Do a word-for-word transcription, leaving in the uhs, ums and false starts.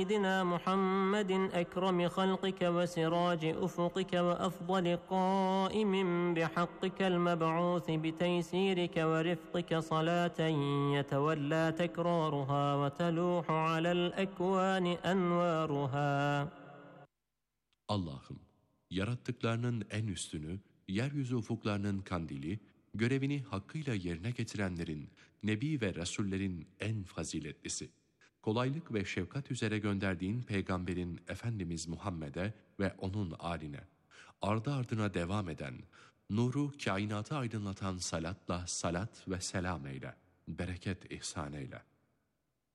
سيدنا محمد أكرم خلقك وسراج أفقك وأفضل قائم بحقك المبعوث بتيسيرك ورفقك صلاة يتولى تكرارها وتلوح على الأكوان أنوارها. Allah'ım, yarattıklarının en üstünü, yeryüzü ufuklarının kandili, görevini hakkıyla yerine getirenlerin, Nebi ve Resullerin en faziletlisi. Kolaylık ve şefkat üzere gönderdiğin Peygamberin Efendimiz Muhammed'e ve onun âline, ardı ardına devam eden, nuru kainatı aydınlatan salatla salat ve selam eyle, bereket ihsan eyle.